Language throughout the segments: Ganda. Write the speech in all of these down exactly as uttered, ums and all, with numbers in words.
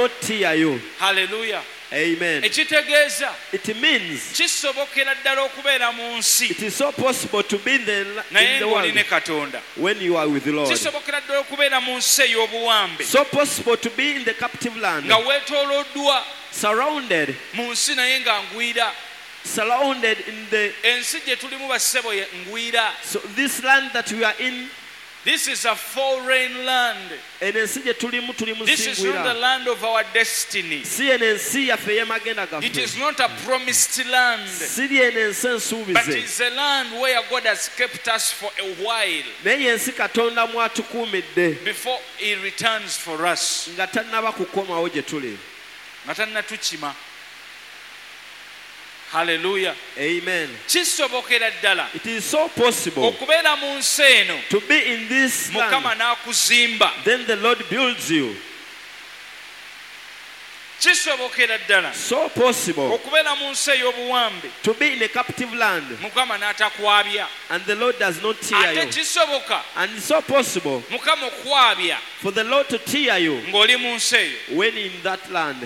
not tear you. Hallelujah. Amen. Ekitegeeza It means kisobokera ddala okubeera mu nsi it is so possible to be in the, in naye the ng'oli ne world Katonda. when you are with the Lord. Kisobokera ddala okubeera mu nsi ey'obuwambe So possible to be in the captive land, nga weetooloddwa surrounded, mu nsi naye nga ngwira. surrounded in the. Ensi gye tulimu bassebo ye ngwira. So this land that we are in, This is a foreign land. and ensi gye tulimu tulimu This is not the singwira. land of our destiny. Si eno ensi yaffe ey'amagenda It is gaffe. not a promised land, Si eno ensi but ensuubize. it's a land where God has kept us for a while Naye ensi Katonda mwatukuumidde before He returns for us. nga tannaba kukomawo gye tuli. Nga tannatukima. Hallelujah. Amen. Kisobokera ddala It is so possible okubeera mu nsi eno to be in this Mukama land. n'akuzimba. Then the Lord builds you. Kisobokera ddala So possible okubeera mu nsi ey'obuwambe to be in a captive land, Mukama n'atakwabya. and the Lord does not tear Ate you. kisoboka And it's so possible Mukama okwabya for the Lord to tear you ng'oli mu nsi eyo. when in that land.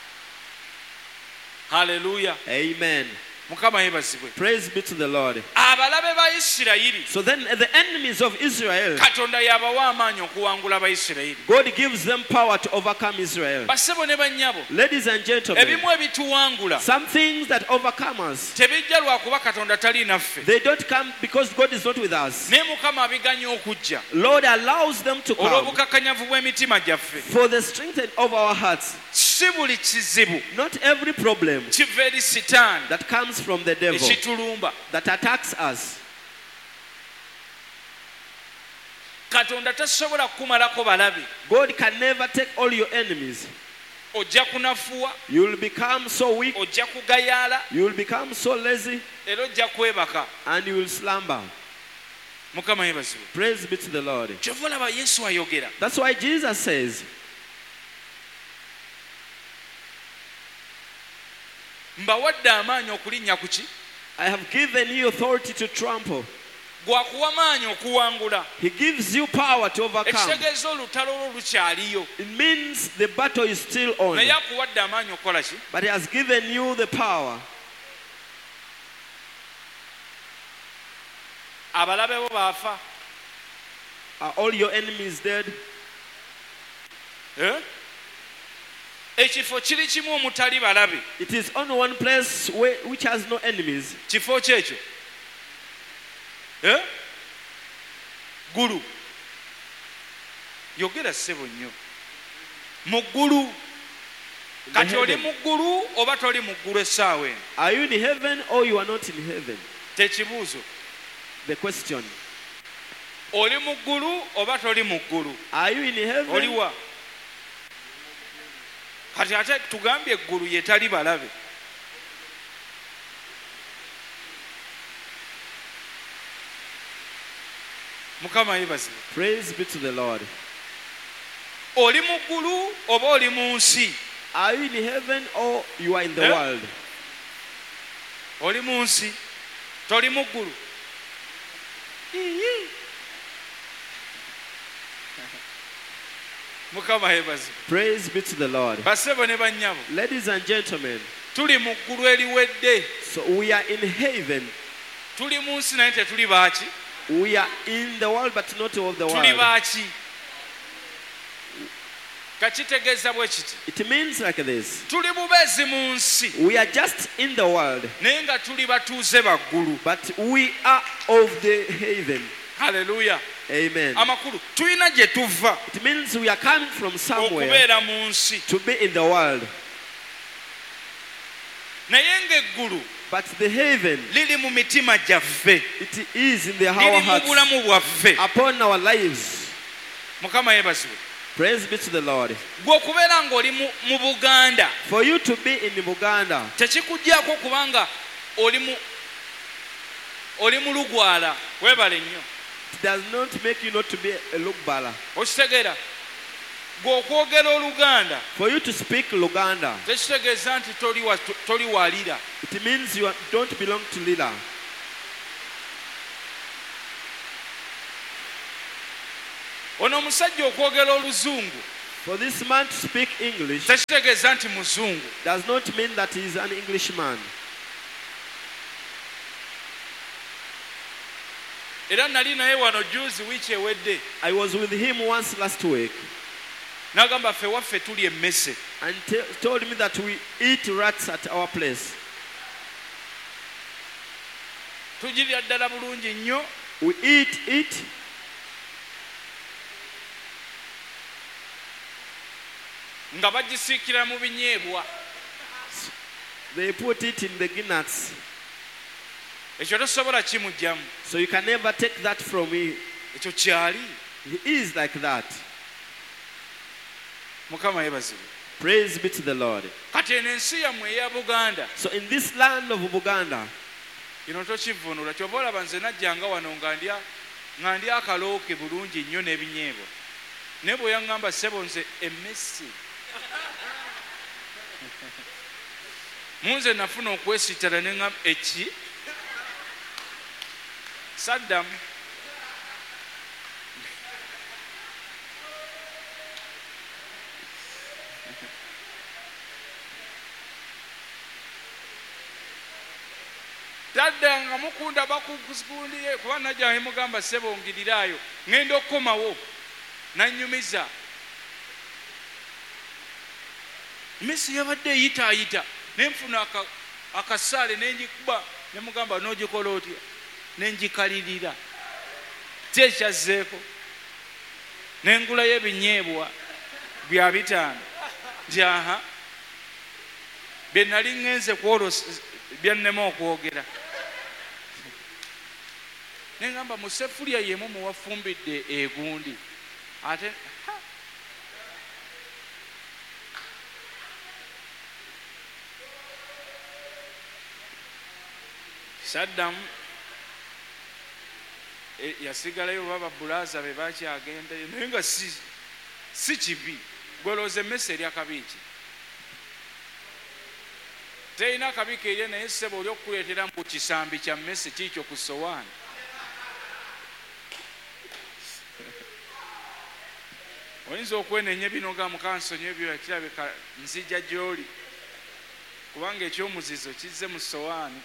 Hallelujah. Amen. Mukama yeebazibwe. Praise be to the Lord. Abalabe ba Isirayiri So then the enemies of Israel, Katonda yabawa amaanyi okuwangula Abayisirayiri. God gives them power to overcome Israel. Bassebo ne bannyabo, Ladies and gentlemen, ebimu ebituwangula some things that overcome us, tebijja lwakuba Katonda tali naffe, they don't come because God is not with us. naye Mukama abiganya okujja Lord allows them to come olw'obukakkanyavu bw'emitima gyaffe. for the strength of our hearts. Si buli kizibu Not every problem kiva eri Sitaani that comes from the devil ekitulumba. that attacks us. Katonda tasobola kukumalako balabe. God can never take all your enemies. Ojja kunafuwa, You will become so weak, ojja kugayaala, you will become so lazy, era ojja kwebaka. and you will slumber. Mukama yeebazibwe. Praise be to the Lord. Kyova olaba Yesu ayogera. That's why Jesus says, Mbawadde amaanyi okulinnya ku ki? I have given you authority to trample. Gwakuwa maanyi okuwangula. He gives you power to overcome. Ekitegeeza olutalo olwo lukyaliyo. It means the battle is still on. Naye akuwadde amaanyi okukola ki? But he has given you the power. Abalabe bo baafa. Are all your enemies dead? Eh? Ekifo kiri kimu omutali balabe. It is only one place where, which has no enemies. Kifo kyekyo. Eh? Ggulu. Yogera ssebo nnyo. Mu ggulu. Kati oli mu ggulu oba toli mu ggulu essaawa eno? Are you in heaven or you are not in heaven? Tekibuuzo. The question. Oli mu ggulu oba toli mu ggulu? Are you in heaven? Oliwa? Kati ate tugambye eggulu yetali balabe. Mukama yeebazibwe. Praise be to the Lord. Oli mu ggulu oba oli mu nsi? Are you in heaven or you are in the Eh? world? Oli mu nsi, toli mu ggulu. Mukama yeebazibwe. Praise be to the Lord. Bassebo ne bannyabo, Ladies and gentlemen, tuli mu ggulu eriwedde. so we are in heaven. Tuli mu nsi naye tetuli baaki? We are in the world but not of the Tuli world. baaki? Kakitegeeza bwe kiti. It means like this. Tuli bubeezi mu nsi We are just in the world, naye nga tuli batuuze baggulu. but we are of the heaven. Haleluya. Amen. Amakulu tulina gye tuva It means we are coming from somewhere okubeera mu nsi, to be in the world. naye ng'eggulu But the heaven, liri mu mitima gyaffe, it is in the our liri mu hearts, bulamu bwaffe. upon our lives. Mukama yeebazibwe. Praise be to the Lord. Gwe okubeera ng'oli mu mu Buganda For you to be in Buganda, tekikuggyako kubanga oli mu oli mu Lugwala. Weebale nnyo. it does not make you not to be a Lugbala. Okitegeera? Gwe okwogera Oluganda For you to speak Luganda, tekitegeeza nti toli wa- toli walira. it means you are- don't belong to Lila. Ono omusajja okwogera Oluzungu For this man to speak English tekitegeeza nti muzungu. does not mean that he is an Englishman. Era nali naye wano juzi wiiki ewedde I was with him once last week n'agamba ffe waffe tuli emmese. and te- told me that we eat rats at our place. Tugirya ddala bulungi nnyo. We eat it nga bagisiikira mu binyeebwa. they put it in the guinness, Ekyo tosobola kimugyamu. so you can never take that from me. Ekyo kyali. He is like that. Mukama yeebazibwe. Praise be to the Lord. Kati eno ensi yammwe eya Buganda So in this land of Buganda, kino tokivvuunula. Kyova olaba nze najjanga wano nga ndya nga ndya akalooke bulungi nnyo n'ebinyeebwa. Naye bwe yaŋŋamba ssebo nze emmesi. Munze nafuna okwesittala ne ŋŋamba eki saddamu. Tadda nga mukunda bakukundiye kuba najja mugamba ssebo ngirirayo ŋŋenda okukomawo nannyumiza. Messi yabadde eyitaayita ne nfuna aka- akasaale ne ngikuba ne mugamba n'ogikola otya ne ngikalirira ki ekyazzeeko ne ngulayo ebinyeebwa bya bitaano nti aha bye nali ŋŋenze kwolosa byannema okwogera. Ne ngamba mu sefulya yemu muwafumbidde egundi ate ha! Saddamu e, yasigalayo baba bulaza be bakyagendayo naye nga si, si kibi. Gwelooza emmese erya kabiiki terina kabiiki erye naye ssebo oli okukuleetera mu kisambi kya mmese kiikyo ku sowaani. Oyinza okwenenya binoga mukansonyi ebyo ekirabika nzija gy'oli kubanga ekyomuzizo kizze mu sowaani.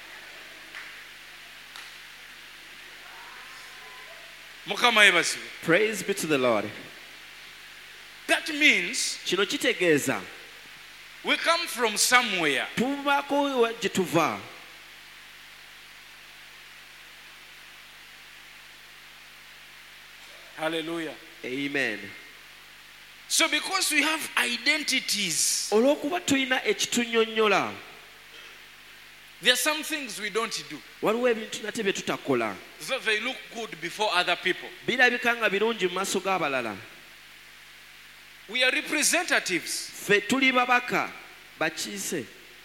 Mukama yeebazibwe. praise be to the Lord. That means Kino kitegeeza we come from somewhere. tuvako gye tuva. Hallelujah. Amen. So because we have identities, Olw'okuba tulina ekitunyonnyola, there are some things we don't do. waliwo ebintu nate bye tutakola. So they look good before other people. Birabika nga birungi mu maaso g'abalala. We are representatives. Ffe tuli babaka bakiise.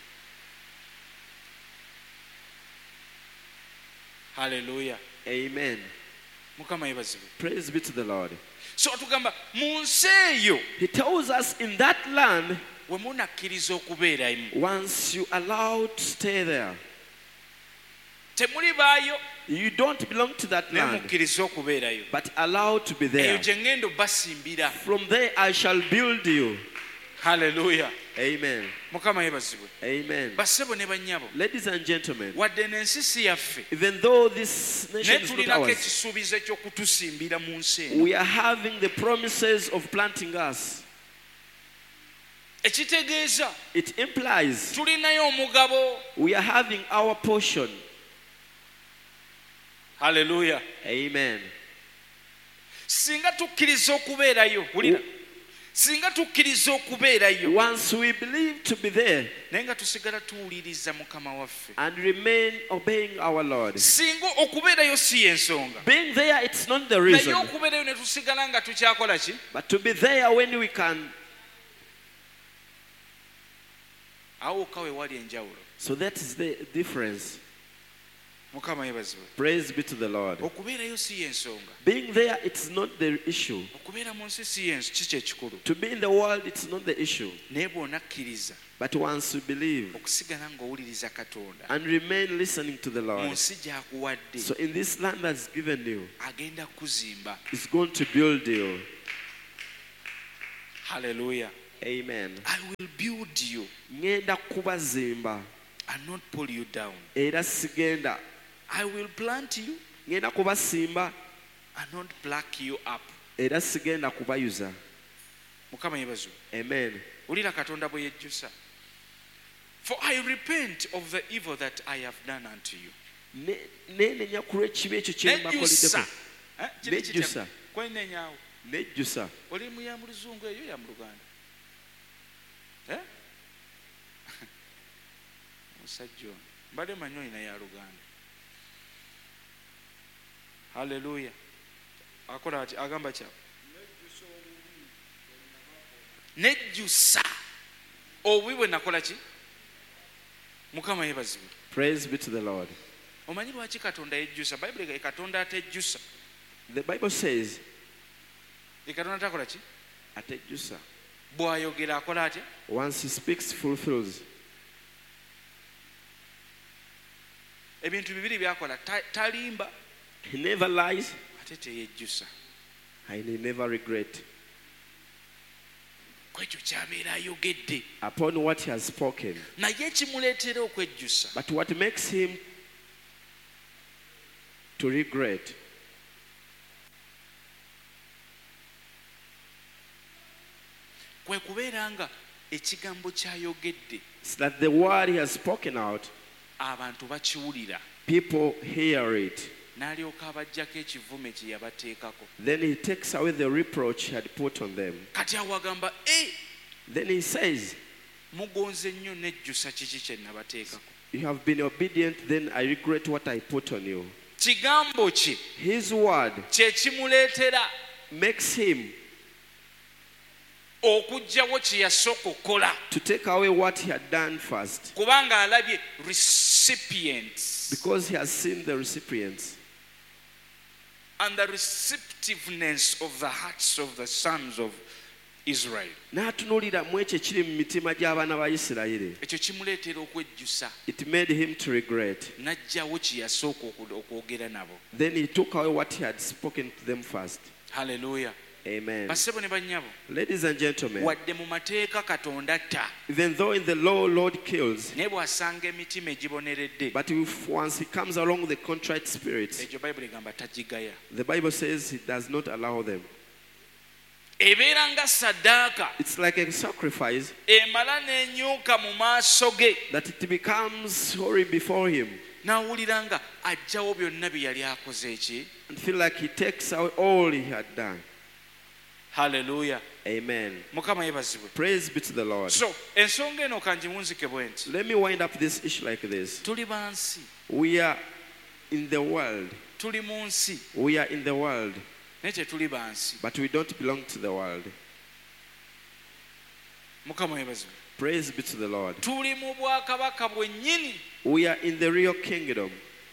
Hallelujah. Amen. Mukama yeebazibwe. Praise be to the Lord. So atugamba mu nsi eyo He tells us in that land, we munakkiriza okubeeramu once you allow to stay there, temuli baayo you don't belong to that naye land, mukkiriza okubeerayo. but allow to be Eyo there. gye ŋŋenda obbasimbira. From there I shall build you. Hallelujah. Amen. Mukama yeebazibwe. Amen. Bassebo ne bannyabo Ladies and gentlemen, wadde n'ensi si yaffe even though this nation naye is not tulinako ours, ekisuubizo eky'okutusimbira mu nsi eno. we are having the promises of planting us. Ekitegeeza It implies tulinayo omugabo. we are having our portion. Hallelujah. Amen. Singa tukkiriza okubeerayo wulira singa tukkiriza okubeerayo Once we believe to be there naye nga tusigala tuwuliriza mukama waffe, and remain obeying our Lord, singa okubeerayo si y'ensonga being there, it's not the naye reason, okubeerayo ne tusigala nga tukyakola ki but to be there when we can. awo okka we wali enjawulo. So that is the difference. Mukama yeebazibwe. Praise be to the Lord. Okubeerayo si y'ensonga, Being there, it's not the issue. okubeera mu nsi si y'ensi kiki ekikulu, To be in the world, it's not the issue. naye bw'onakkiriza But once you believe okusigala ng'owuliriza Katonda and remain listening to the mu Lord, nsi gy'akuwadde so in this land that's given you, agenda kuzimba. it's going to build you. Hallelujah. Amen. I will build you Ngenda kubazimba and not pull you down. era sigenda. I will plant you Ngenda kubasimba and not pluck you up. era sigenda kubayuza. Mukama yebazo. Amen. Ulira Katonda bwe yejjusa. For I repent of the evil that I have done unto you. Nenenya kulw'ekibi ekyo kye mbakoleddeko. Nejjusa. Kwenenyawo. Nejjusa. Oli mu ya mu Luzungu eyo ya mu Luganda. Eh? Musajja ono. Mbadde manyi olina ya Luganda. Hallelujah. Akola ati agamba kya. Nejjusa. Obubi bwe nakola ki? Mukama yebazibwe. Praise be to the Lord. Omanyi lwaki Katonda yejjusa? Bayibuli ga Katonda atejjusa. The Bible says Katonda takola ki? atejjusa. Bw'ayogera akola atya? Once he speaks, fulfills. Ebintu bibiri byakola, talimba. He never lies Ate teyejjusa. and he never regret. Kwekyo kyabeera ayogedde. Upon what he has spoken. Naye ekimuleetera okwejjusa. But what makes him to regret kwe kubeera nga ekigambo ky'ayogedde is that the word he has spoken out, abantu bakiwulira. people hear it. N'alyoka abaggyako ekivume kye yabateekako. Then he takes away the reproach he had put on them. Kati awo agamba, eh, Then he says, mugonze nnyo nejjusa kiki kye nabateekako. you have been obedient, then I regret what I put on you. Kigambo kye His word kye kimuleetera makes him okuggyawo kye yasooka okukola. to take away what he had done first, Kubanga alabye recipients because he has seen the recipients and the receptiveness of the hearts of the sons of Israel. n'atunuulira mu ekyo ekiri mu mitima gy'abaana ba Isirayiri. Ekyo kimuleetera okwejjusa. It made him to regret. N'aggyawo kye yasooka okwogera nabo. Then he took away what he had spoken to them first. Hallelujah. Amen. Bassebo ne bannyabo, Ladies and gentlemen, wadde mu mateeka Katonda atta, even though in the law Lord kills, naye bw'asanga emitima egiboneredde, but if once he comes along with the contrite spirits, ekyo Bayibuli egamba tagigaya. the Bible says he does not allow them. Ebeera nga ssaddaaka It's like a sacrifice emala n'enyuka mu maaso ge, that it becomes holy before him n'awulira nga aggyawo byonna bye yali akoze eki. and feel like he takes out all he had done. Hallelujah. Amen. Mukama yebazibwe. Praise be to the Lord. So ensonga eno kangimunzike bwe nti, Let me wind up this issue like this. tuli bansi, We are in the world. tuli mu nsi We are in the world, naye tetuli bansi. but we don't belong to the world. Mukama yebazibwe. Praise be to the Lord. Tuli mu bwakabaka bwennyini We are in the real kingdom,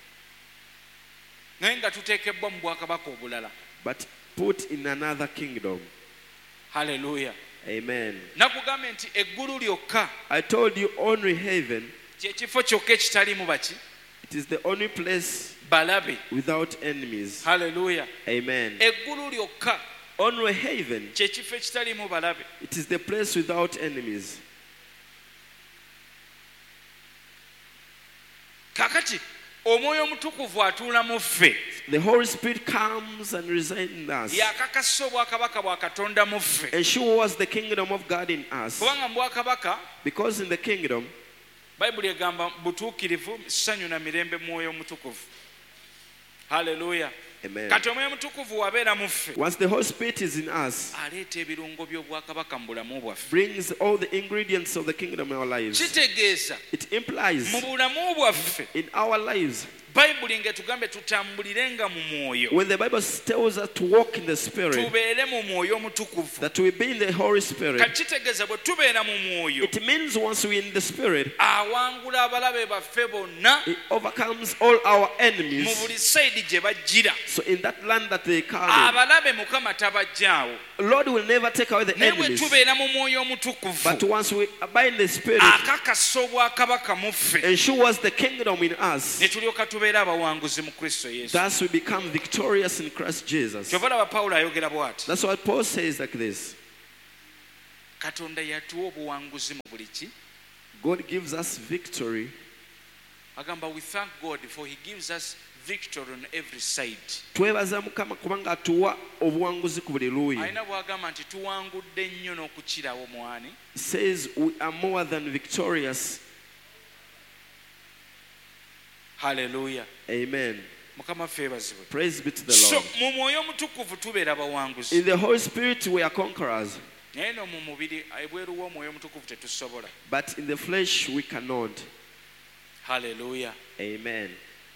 naye nga tuteekebbwa mu bwakabaka obulala. but put in another kingdom. Hallelujah. Amen. Nakugambye nti eggulu lyokka I told you only heaven, kye kifo kyokka ekitalimu baki it is the only place balabe. without enemies. Hallelujah. Amen. Eggulu lyokka Only heaven, kye kifo ekitalimu balabe. it is the place without enemies. Kakati omwoyo omutukuvu atuula mu ffe, The Holy Spirit comes and resides in us, yakakasa obwakabaka bwa Katonda mu ffe. and shows the kingdom of God in us. Kubanga mu bwakabaka Because in the kingdom, Bayibuli egamba butuukirivu, ssanyu na mirembe mwoyo omutukuvu. Hallelujah. amen. Kati omwoyo omutukuvu wabeera mu ffe, Once the Holy Spirit is in us, aleeta ebirungo by'obwakabaka mu bulamu bwaffe. brings all the ingredients of the kingdom in our lives. Kitegeeza It implies mu bulamu bwaffe in our lives, Bayibuli ng'etugambe tutambulirenga mu mwoyo, when the Bible tells us to walk in the Spirit, tubeere mu mwoyo omutukuvu. that we be in the Holy Spirit, Kati kitegeeza bwe tubeera mu mwoyo, it means once we're in the Spirit, awangula abalabe baffe bonna it overcomes all our mu enemies. buli sayidi gye bajjira. So in that land that they come Abalabe Mukama tabajjaawo. in, Lord will never take away the Naye bwe enemies. tubeera mu mwoyo But omutukuvu, once we abide in the Spirit, akakasa obwakabaka mu ffe, and show us the kingdom in us, ne tulyoka tubeera abawanguzi mu Kristo Yesu. thus we become victorious in Christ Jesus. Kyova laba Pawulo ayogera bw'ati, That's what Paul says like this. katonda yatuwa obuwanguzi mu buli ki. God gives us victory. Agamba we thank God for he gives us victory on every side. Twebaza Mukama kubanga atuwa obuwanguzi ku buli luuyi. Alina bw'agamba nti tuwangudde nnyo n'okukirawo mwani. Says we are more than victorious. Hallelujah. Amen. Mukama feebazibwe. Praise be to the So Lord. mu mwoyo omutukuvu tubeera bawanguzi. In the Holy Spirit we are conquerors, Naye no mu mubiri ebweru w'omwoyo omutukuvu tetusobola. but in the flesh we cannot. Hallelujah. Amen.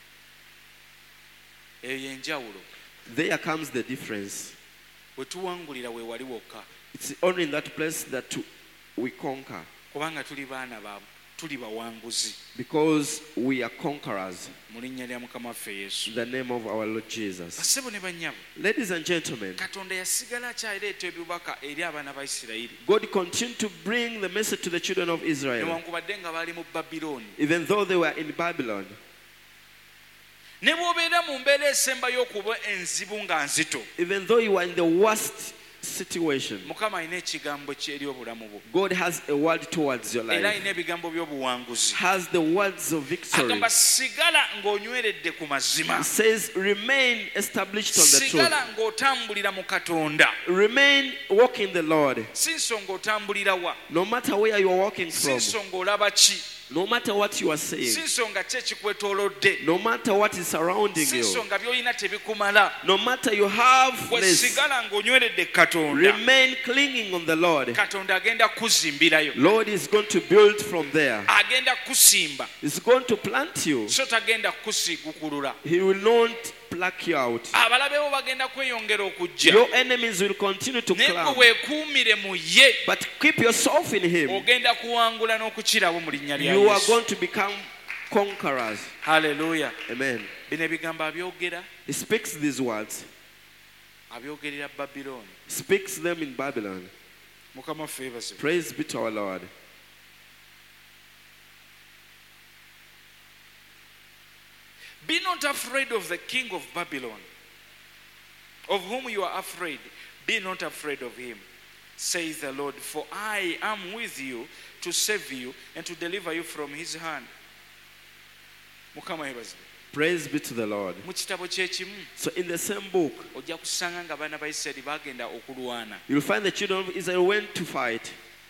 Eyo y'enjawulo. There comes the difference. We tuwangulira we wali wokka. It's only in that place that we conquer, Kubanga tuli baana ba tuli bawanguzi. because we are conquerors. Mu linnya lya Mukama waffe Yesu. In the name of our Lord Jesus. Bassebo ne bannyabo. Ladies and gentlemen, Katonda yasigala akyaleeta ebibaka eri abaana ba Isirayiri. God continued to bring the message to the children of Israel, Newankubadde nga bali mu Babilooni. even though they were in Babylon. Ne bw'obeera mu mbeera esembayo okuba enzibu nga nzito. Even though you are in the worst situation, Mukama alina ekigambo kye eri obulamu bwo. God has a word towards your Era life. alina ebigambo by'obuwanguzi. Has the words of victory. Agamba sigala ng'onyweredde ku mazima. It says, remain established on the truth. Sigala ng'otambulira mu Katonda. Remain walking the Lord. Si nsonga otambulira wa. No matter where you are walking Si from, nsonga olaba ki. no matter what you are Si saying, nsonga ki ekikwetoolodde. no matter what is surrounding Si you, nsonga by'olina tebikumala. no matter you have Gwe less, sigala ng'onyweredde Katonda. remain clinging on the Lord. Katonda agenda kuzimbirayo. Lord is going to build from there. Agenda kusimba. He's going to plant you. So tagenda kusigukulula. He will not pluck you out. Abalabe bo bagenda kweyongera okujja. Your enemies will continue to Naye climb. gwe weekuumire mu ye. But keep yourself in Him. Ogenda kuwangula n'okukirawo mu linnya lya You are Yesu. going to become conquerors. Hallelujah. Amen. Bino ebigambo abyogera He speaks these words. abyogerera Babilooni. Speaks them in Babylon. Mukama waffe yeebazibwe. Praise be to our Lord. Be not afraid of the king of Babylon, of whom you are afraid. Be not afraid of him, says the Lord, for I am with you to save you and to deliver you from his hand. Mukama yeebazibwe. Praise be to the Lord. Mu kitabo kyekimu So in the same book, ojja kusanga nga abaana ba Isirayiri bagenda okulwana. you'll find the children of Israel went to fight.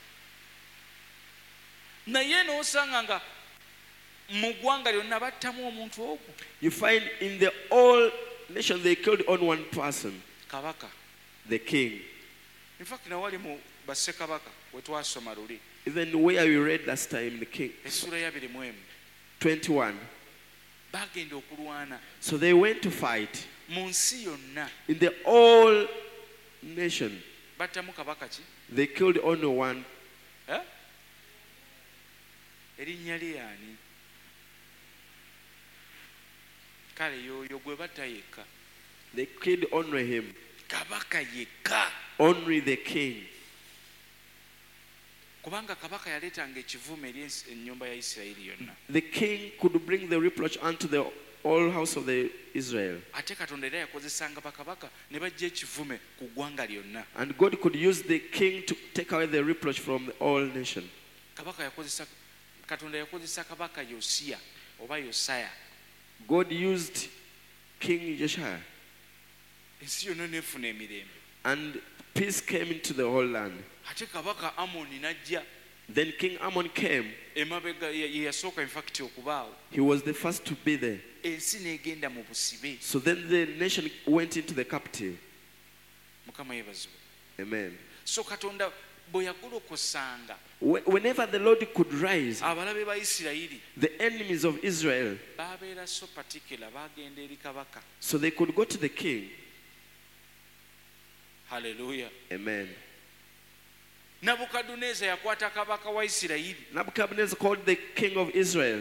Naye n'osanga nga mu ggwanga lyonna battamu omuntu ogwo. You find in the whole nation they killed on one person, Kabaka. the king. In fact nawali mu bassekabaka we twasoma luli. Even where we read last time, the king, Essula ya abiri mu emu. twenty-one. Bagenda okulwana So they went to fight mu nsi yonna. in the whole nation. Battamu kabaka ki? They killed only one. Eh? Erinnya lye ani? Kale yoyo gwe batta yekka. They killed only him, Kabaka yekka. only the king. Kubanga kabaka yaleetanga ekivume eri ensi- ennyumba ya Isirayiri yonna. The king could bring the reproach unto the whole house of the Israel. Ate Katonda era yakozesanga bakabaka ne bajja ekivume ku ggwanga lyonna. And God could use the king to take away the reproach from the whole nation. Kabaka yakozesa Katonda yakozesa kabaka Yosiya oba Yosaya. God used King Josiah, Ensi yonna n'efuna emirembe. and peace came into the whole land. Ate kabaka Amoni n'ajja Then King Ammon came. emabega ye ye yasooka in fact okubaawo. He was the first to be there. Ensi n'egenda mu busibe. So then the nation went into the captive. Mukama yeebazibwe. Amen. So Katonda bwe yagolokosanga Wh- Whenever the Lord could rise, abalabe ba Isirayiri the enemies of Israel, baabeera so particular bagenda eri kabaka. so they could go to the king. Hallelujah. Amen. Nabukadduneeza yakwata kabaka wa Isirayiri. Nebuchadnezzar called the king of Israel,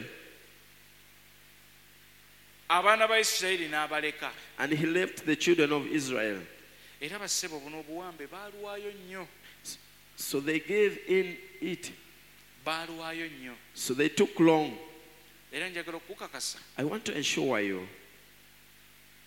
Abaana ba Isirayiri n'abaleka. and he left the children of Israel. Era bassebo buno obuwambe baaluwaayo nnyo. So they gave in it. Baaluwaayo nnyo. So they took long. Era njagala okukakasa I want to ensure you,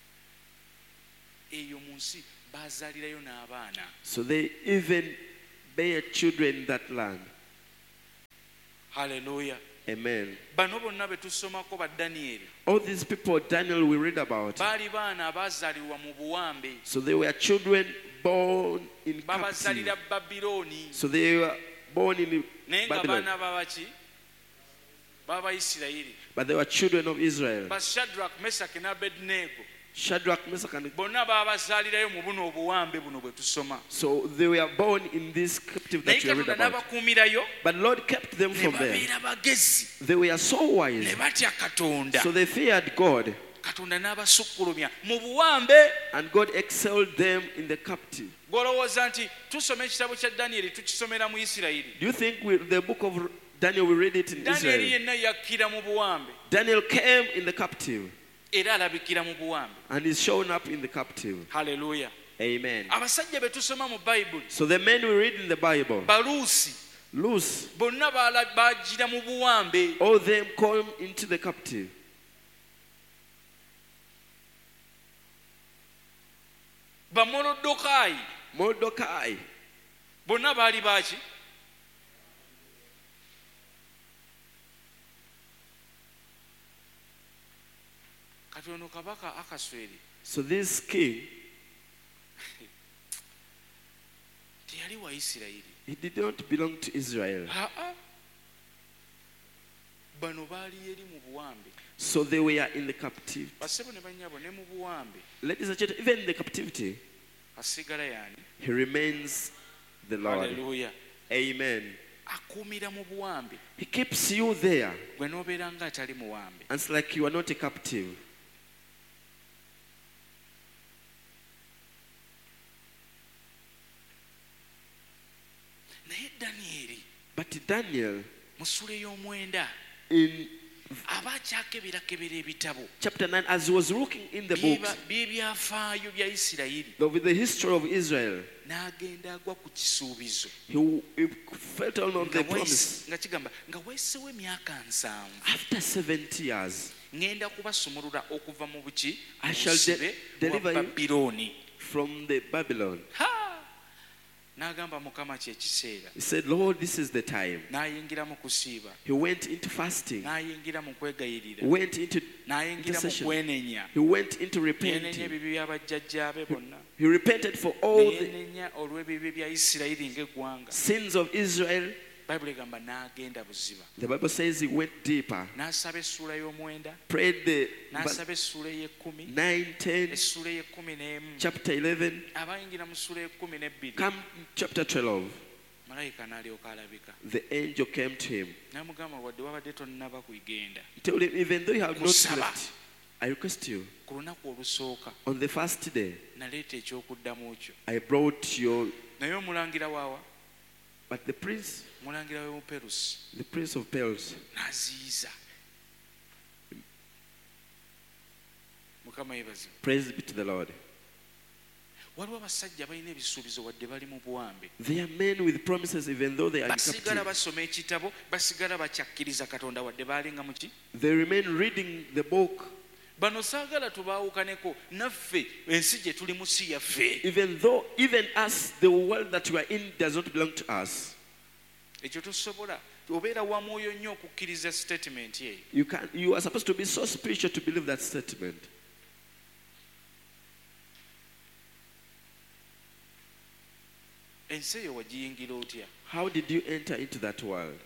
eyo mu nsi baazaalirayo n'abaana. so they even bear children in that land. Hallelujah. Amen. Bano bonna betusomako ba Daniel All these people Daniel we read about, baali baana abaazaalirwa mu buwambe, so they were children born in captivity. babazaalira Babilooni, So they were born in naye nga Babylon, baana babaki b'Abayisirayiri, but they were children of Israel. ba Shadrach, Meshach ne Abednego Shadrach, Meshach, and bonna baabazaalirayo mu buno obuwambe buno bwe tusoma. so they were born in this captive Naye that you read Katonda about. n'abakuumirayo But Lord kept them ne from there. babeera bagezi, They were so ne wise, batya Katonda. so they feared God, Katonda n'abasukkulumya mu buwambe. and God excelled them in the captive. Gw'olowooza nti tusoma ekitabo kya Danyeri tukisomera mu Isirayiri. Do you think we, the book of Daniel, we read it in Danyeri Israel? yenna yakkira mu buwambe Daniel came in the captive era alabikira mu buwambe. and is shown up in the captive. Haleluya. Amen. Abasajja be tusoma mu Bayibuli, So the men we read in the Bible, Baluusi, loose, bonna baala- baagira mu buwambe. all them come into the captive. Bamolodokaayi Mordecai, bonna baali baaki? Kati ono kabaka Akasweri so this king, teyali wa Isirayiri. he did not belong to Israel. Aa, bano baali eri mu buwambe. So they were in the captivity. Bassebo ne bannyabo ne mu buwambe. Ladies and gentlemen, even in the captivity, Asigala yaani? he remains the Lord. Haleluya. Amen. Akuumira mu buwambe. He keeps you there. Gwe n'obeera nga atali muwambe. And it's like you are not a captive. Naye Danyeri But Daniel, mu ssula ey'omwenda in aba akyakebera-kebera ebitabo chapter nine, as he was looking in the books by'ebyafaayo bya Isirayiri, of the history of Israel, n'agenda agwa ku kisuubizo he, he felt on nga the wayise- promise. nga kigamba nga weesewo emyaka nsanvu After seventy years, ŋŋenda kubasumulula okuva mu buki I mu shall de- busibe deliver bwa you. Babilooni. from the Babylon, Ha! N'agamba Mukama kye kiseera. he said, Lord, this is the time. N'ayingira mu kusiiba, He went into fasting, n'ayingira mu kwegayirira, went into n'ayingira mu intercession. kwenenya. He went into Yeenenya repenting. ebibi by'abajjajjaabe bonna. He repented for all the Neyeenenya olw'ebibi bya Isirayiri ng'eggwanga. sins of Israel. Bayibuli egamba n'agenda buziba. The Bible says he went deeper, N'asaba essuula y'omwenda, prayed the n'asaba essuula ey'ekkumi, nine, ten, essuula ey'ekkumi n'emu. chapter eleven, Abayingira mu ssuula y'ekkumi n'ebbiri, come chapter twelve. malayika n'alyoka alabika. The angel came to him. N'amugamba wadde wabadde tonnaba kugenda. Told him, even though you have not Musaba. left, I request you, Ku lunaku olusooka on the first day, naleeta ekyokuddamu kyo. I brought your, Naye omulangira waawa, but the prince, omulangira w'omuperusi the prince of Perils, n'aziyiza. Mukama yeebazibwe. praise be to the Lord. Waliwo abasajja balina ebisuubizo wadde bali mu buwambe. They are men with promises, even though they are in Basigala captivity. basoma ekitabo, basigala bakyakkiriza Katonda wadde baalinga mu ki? They remain reading the book, Bano saagala tubaawukaneko, naffe ensi gye tuli mu si yaffe. even though, even us, the world that we are in does not belong to us. Ekyo tosobola. Obeera wa mwoyo nnyo okukkiriza statement eyo. You can, you are supposed to be so spiritual to believe that statement. Ensi eyo wagiyingira otya? How did you enter into that world?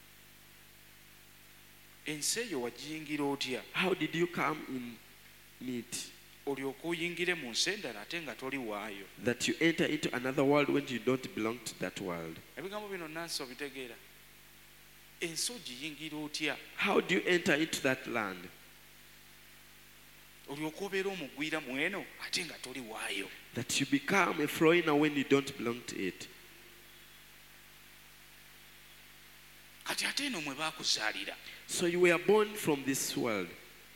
Ensi eyo wagiyingira otya? How did you come in it? Olyoke oyingire mu nsi endala ate nga toli waayo. That you enter into another world when you don't belong to that world. Ebigambo bino nansi obitegeera. Ensi ogiyingira otya? How do you enter into that land? Olyoke obeera omugwira mu eno ate nga toli waayo. That you become a foreigner when you don't belong to it. Kati ate eno mwe baakuzaalira. So you were born from this world.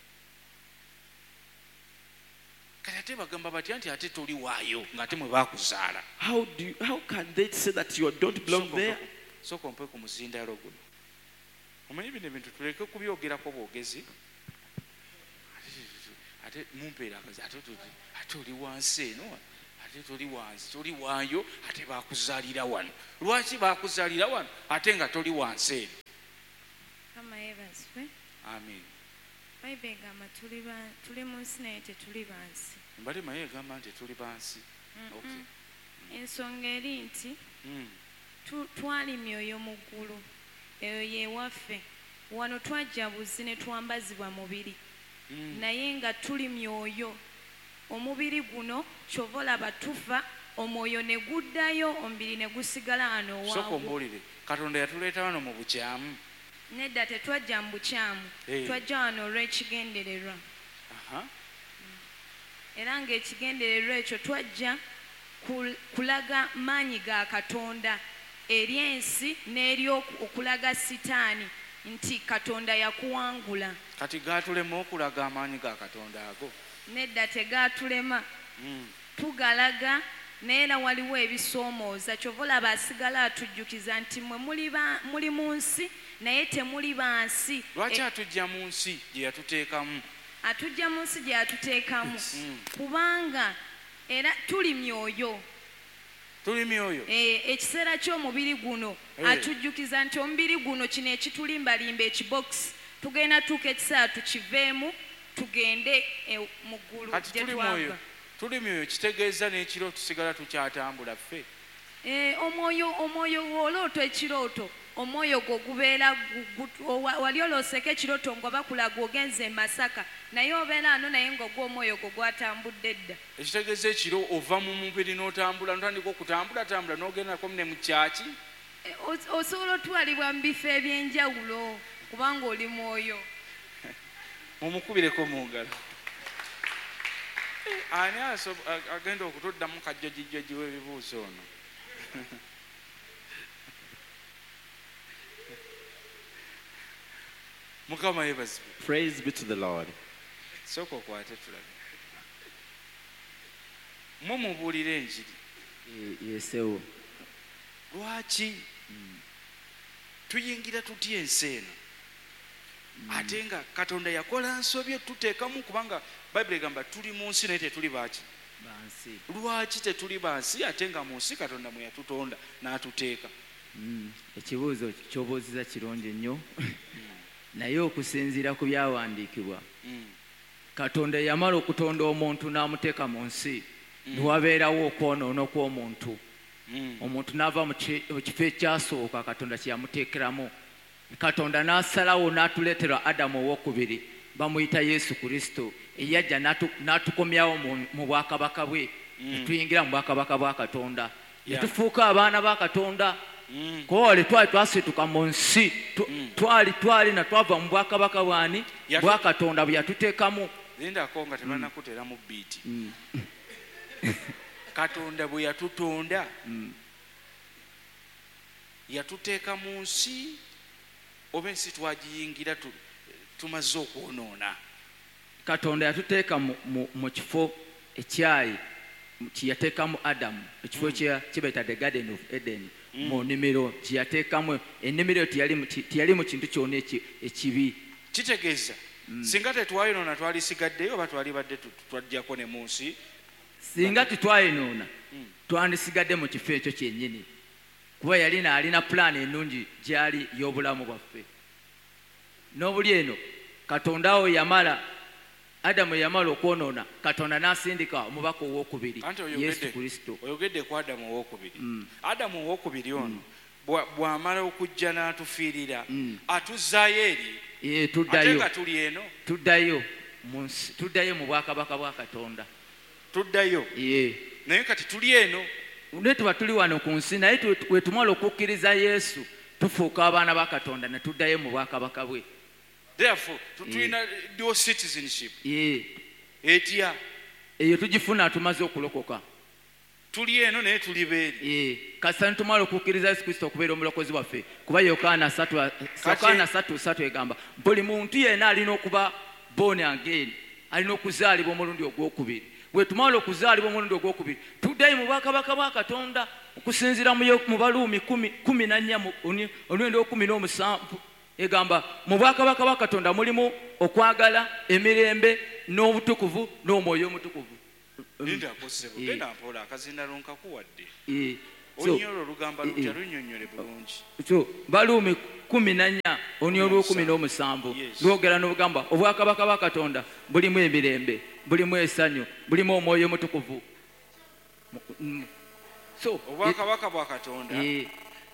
Kati ate bagamba batya nti ate toli waayo ng'ate mwe baakuzaala. How do you, how can they say that you don't belong there? Sooka ompe ku muzindaalo guno. Omanyi bino ebintu tuleke kubyogerako bwogezi. Ate mumpeera akazi ate tuli ate oli wansi eno ate toli wansi toli waayo ate bakuzaalira wano. Lwaki bakuzaalira wano ate nga toli wansi eno? Kama yebazwe. Amen. Bayibuli egamba tuli ba tuli mu nsi naye tetuli bansi. Mbale maye egamba nti tuli bansi. Okay. Ensonga eri nti Mm. tu- twali myoyo mu ggulu eyo yewaffe wano twajja buzi ne twambazibwa mubiri Mm. naye nga tuli myoyo omubiri guno kyova olaba tufa omwoyo ne guddayo omubiri ne gusigala wano Soko waagwo. mbulire Katonda yatuleeta wano mu bukyamu. Nedda tetwajja mu bukyamu Hey. twajja wano olw'ekigendererwa Aha. era ng'ekigendererwa ekyo twajja kul- kulaga maanyi ga Katonda eri ensi n'eri oku- okulaga sitaani nti Katonda yakuwangula. Kati gaatulema okulaga amaanyi ga Katonda ago. Nedda tegaatulema Mm. tugalaga naye era waliwo ebisoomooza kyova olaba asigala atujjukiza nti mmwe muli ba- muli mu nsi naye temuli bansi. Lwaki E- atujja mu nsi gye yatuteekamu? atujja mu nsi gye yatuteekamu Mm. kubanga era tuli myoyo. Tuli myoyo. Eh, ekiseera ky'omubiri guno Eh. atujjukiza nti omubiri guno kino ekitulimbalimba ekibokisi tugenda tuuka ekiseera tukiveemu tugende eh, mu ggulu Kati gye tuli twava. mwoyo. Tuli myoyo kitegeeza n'ekiro tusigala tukyatambula ffe. Eh, omwoyo omwoyo w'oloota ekirooto omwoyo gwo gubeera gu- gu- owa- wali olooseko ekirooto nga bakulaga ogenze e Masaka naye obeera ano naye ng'ogwa omwoyo gwo gwatambudde edda. Ekitegeeza ekiro ova mu mubiri n'otambula n'otandika okutambula tambula n'ogendako ne mu kyaki. Eh, os- osobola otwalibwa mu bifo eby'enjawulo kubanga oli mwoyo. Mumukubireko mu ngalo. Eh, Ani aso- a- agenda okutuddamu kajjajijjaji w'ebibuuzo ono? Mukama yeebazibwe. Praise be to the Lord. Sooka okwate tulabe. Mwe mubuulira enjiri. yesewo Lwaki tuyingira tutya ensi eno ate nga Katonda yakola nsobye tuteekamu kubanga Bayibuli egamba tuli mu nsi naye tetuli baaki. bansi Lwaki tetuli bansi ate nga mu nsi Katonda mwe yatutonda n'atuteeka? Mm, ekibuuzo kyobuuziza kirungi nnyo naye okusinziira ku byawandiikibwa Mm. Katonda yamala okutonda omuntu n'amuteeka mu nsi niwabeerawo okwonoona kw'omuntu. Mm. Omuntu n'ava mu ki- mu kifo ekyasooka Katonda kye yamuteekeramu. Katonda n'asalawo n'atuleetera Adamu owookubiri bamuyita Yesu Kristo eyajja n'atu- n'atukomyawo mu- mu bwakabaka bwe ne tuyingira mu bwakabaka bwa Katonda ne Yeah. tufuuka abaana ba Katonda. Mm. Kole twali twasituka mu nsi tu- twali twali na twava mu bwakabaka bwani Yatu- bwa Katonda bwe yatuteekamu. Lindako nga tebannakutera mu biiti. Katonda bwe yatutonda yatuteeka mu nsi oba ensi twagiyingira tu- tumaze okwonoona. Katonda yatuteeka mu- mu- mu kifo ekyayi kye yateekamu Adamu ekifo kye kibayita the Garden of Eden mu nnimiro kye yateekamu ennimiro teyali mu ki- teyali mu kintu kyonna eki- ekibi. Kitegeeza singa tetwayonoona twalisigaddeyo oba twali badde tu- twajjako ne mu nsi. Singa tetwayonoona twandisigadde mu kifo ekyo kyennyini kuba yali naalina pulaani ennungi gyali y'obulamu bwaffe. N'obuli eno Katonda wo yamala Adamu yamala okwonoona Katonda n'asindika omubaka owookubiri Anti Yesu oyogedde Kristo. oyogedde ku Adamu owookubiri. Adamu owookubiri ono bwa- bw'amala okujja n'atufiirira atuzzaayo eri Ee, ate tuddayo nga tuli eno tuddayo mu nsi- tuddayo mu bwakabaka bwa Katonda. tuddayo Ee. naye kati tuli eno. Ne tuba tuli wano ku nsi naye tu- bwe tumala okukkiriza Yesu tufuuka abaana ba Katonda ne tuddayo mu bwakabaka bwe. Therefore tu- tulina dual citizenship. Ee. Etya Eyo tugifuna tumaze okulokoka. tuli eno naye tuli beeri. Ee. Kasita ne tumala okukkiriza Yesu Kristo okubeera omulokozi waffe kuba Yokaana satu Yokaana satu satu egamba buli muntu yenna alina okuba born again alina okuzaalibwa omulundi ogwokubiri. Bwe tumala okuzaalibwa omulundi ogwokubiri tuddayo mu bwakabaka bwa Katonda okusinziira mu Yo- mu Baluumi kumi kumi na nnya mu- oni- omulundi ogw'ekumi n'omusanvu egamba mu bwakabaka bwa Katonda mulimu okwagala emirembe n'obutukuvu n'omwoyo omutukuvu nindakosebo genda mpola akazindalo nkakuwadde Eh, so- onyolo olugamba lutya Eh, eh. lunyonyole bulungi so baluumi kumi na nnya oni olwokumi n'omusanvu Yes. lwogera n'obugamba obwakabaka bwa katonda bulimu emirembe bulimu essanyu bulimu omwoyo mutukuvu. Mm. So obwakabaka bwa katonda eh,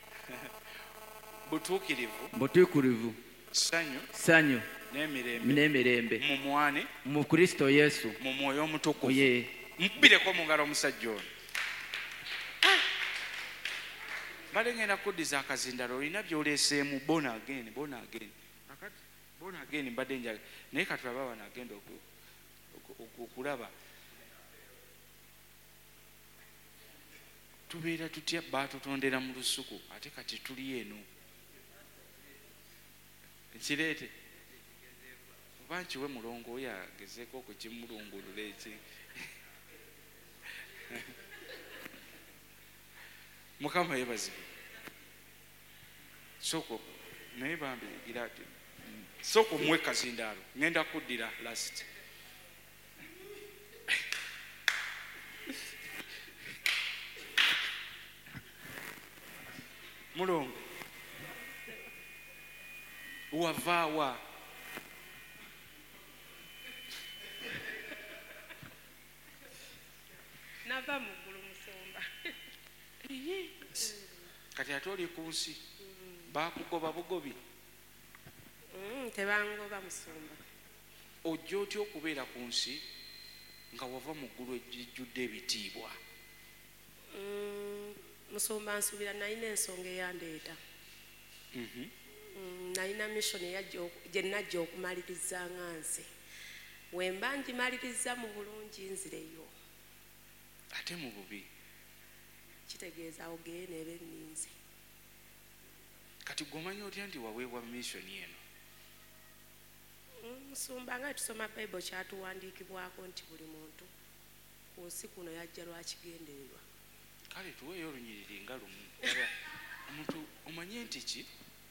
butuukirivu butuukirivu ssanyu ssanyu n'emirembe n'emirembe mu mwane mu kristo yesu. mu mwoyo omutukuvu Ye mukubireko mu ngalo omusajja ono bale ngenda kuddiza akazindalo olina byoleeseemu bona ageni bona ageni akati bona ageni mbadde njaga naye katulaba bano agenda oku- oku- oku- okulaba tubeera tutya baatutondera mu lusuku ate kati tuli eno kireete oba nkiwe mulongo oyo agezeeko okukimulungulula eki mukama yebazibu soko naye bambirigira ati soko muwe kazindaalo ngenda kuddira last mulongo wavaawa nava mu ggulu musumba. kati ate oli ku nsi bakugoba bugobi Mm, tebangoba musumba. ojja otya okubeera ku nsi nga wava mu ggulu ejjudde ebitiibwa Mm, musumba nsuubira nalina ensonga eyandeeta. Mhm. Mm, nalina mission eyajja oku- gye najja okumaliriza nga nze wemba ngimaliriza mu bulungi nzireyo ate mu bubi kitegeeza ogeye neeba enninzi. kati gomanya otya nti waweebwa missioni eno Mm, musumba nga tusoma bayibuli kyatuwandiikibwako nti buli muntu ku nsi kuno yajja lwakigendererwa. kale tuweeyo olunyiriri nga lumu Laba, omuntu omanye nti ki